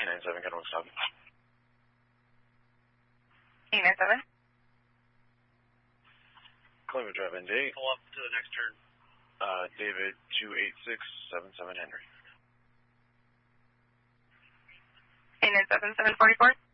K97, got a stop. K97. Columbia Drive ND. Pull up to the next turn. David 28677 Henry. K97, 744.